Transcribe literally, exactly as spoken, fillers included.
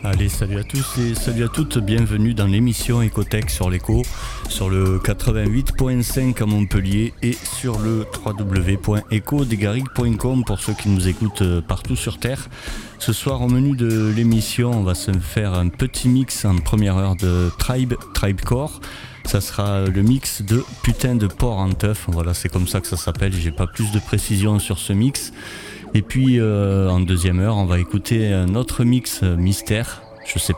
Allez, salut à tous et salut à toutes, bienvenue dans l'émission Ecotech sur l'écho, sur le quatre-vingt-huit point cinq à Montpellier et sur le w w w point eco des garrigues point com pour ceux qui nous écoutent partout sur Terre. Ce soir, au menu de l'émission, on va se faire un petit mix en première heure de Tribe, Tribecore. Ça sera le mix de Putain de porc en teuf, voilà, c'est comme ça que ça s'appelle, j'ai pas plus de précision sur ce mix. Et puis euh, en deuxième heure, on va écouter un autre mix euh, mystère. Je sais